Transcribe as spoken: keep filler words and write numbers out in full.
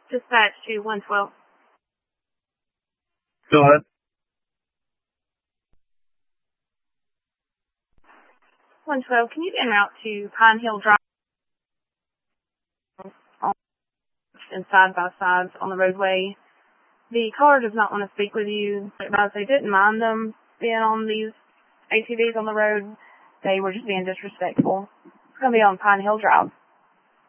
Dispatch to one twelve. Go ahead. one twelve, can you get en route to Pine Hill Drive and side by sides on the roadway? The caller does not want to speak with you. Advise they didn't mind them being on these A T Vs on the road. They were just being disrespectful. It's going to be on Pine Hill Drive.